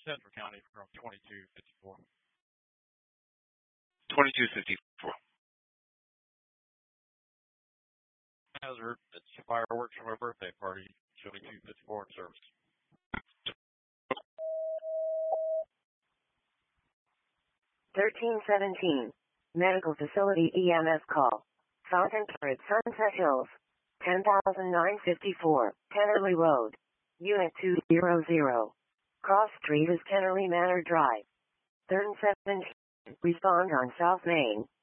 Central County from 2254. 2254. Hazard, it's fireworks from a birthday party. 2254 in service. 1317. Medical facility EMS call. Fountain Turret, Sunset Hills. 10,954. Kennerly Road. Unit 200. Cross Street is Kennerly Manor Drive. 1317. Respond on South Main.